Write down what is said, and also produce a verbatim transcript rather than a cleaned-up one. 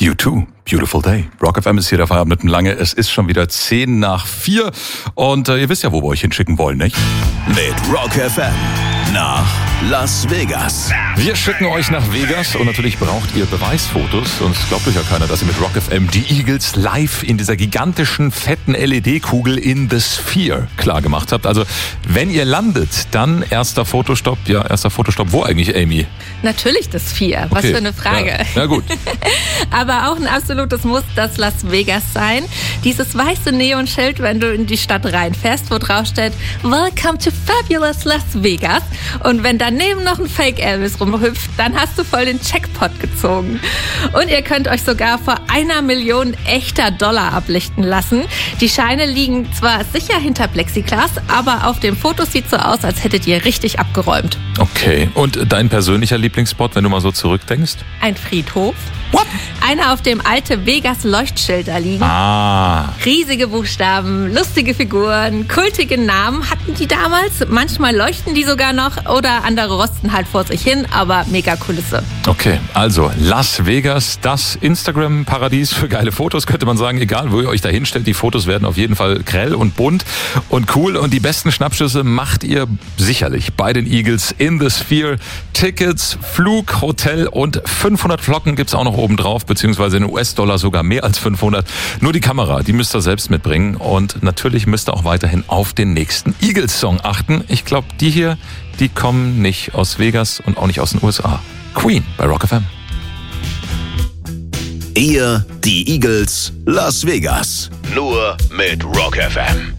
You too. Beautiful day. Rock F M ist hier der Feierabend mit dem Lange. Es ist schon wieder zehn nach vier und äh, ihr wisst ja, wo wir euch hinschicken wollen, nicht? Mit Rock F M nach Las Vegas. Wir schicken euch nach Vegas und natürlich braucht ihr Beweisfotos. Und es glaubt euch ja keiner, dass ihr mit Rock F M die Eagles live in dieser gigantischen, fetten L E D-Kugel in The Sphere klar gemacht habt. Also, wenn ihr landet, dann erster Fotostopp. Ja, erster Fotostopp. Wo eigentlich, Amy? Natürlich The Sphere. Was Okay. für eine Frage. Ja, na gut. Aber auch ein absolutes Muss das Las Vegas sein. Dieses weiße Neonschild, wenn du in die Stadt reinfährst, wo drauf steht, Welcome to Fabulous Las Vegas. Und wenn daneben noch ein Fake Elvis rumhüpft, dann hast du voll den Jackpot gezogen. Und ihr könnt euch sogar vor einer Million echter Dollar ablichten lassen. Die Scheine liegen zwar sicher hinter Plexiglas, aber auf dem Foto sieht so aus, als hättet ihr richtig abgeräumt. Okay. Und dein persönlicher Lieblingsspot, wenn du mal so zurückdenkst? Ein Friedhof. What? Einer, auf dem alte Vegas-Leuchtschilder liegen. Ah. Riesige Buchstaben, lustige Figuren, kultige Namen hatten die damals. Manchmal leuchten die sogar noch oder andere rosten halt vor sich hin, aber mega Kulisse. Okay, also Las Vegas, das Instagram-Paradies für geile Fotos, könnte man sagen. Egal, wo ihr euch da hinstellt, die Fotos werden auf jeden Fall grell und bunt und cool. Und die besten Schnappschüsse macht ihr sicherlich bei den Eagles in The Sphere. Tickets, Flug, Hotel und fünfhundert Flocken gibt's auch noch oben drauf, beziehungsweise in U S-Dollar sogar mehr als fünfhundert. Nur die Kamera, die müsst ihr selbst mitbringen. Und natürlich müsst ihr auch weiterhin auf den nächsten Eagles-Song achten. Ich glaube, die hier, die kommen nicht aus Vegas und auch nicht aus den U S A. Queen bei Rock F M. Ihr, die Eagles, Las Vegas. Nur mit Rock F M.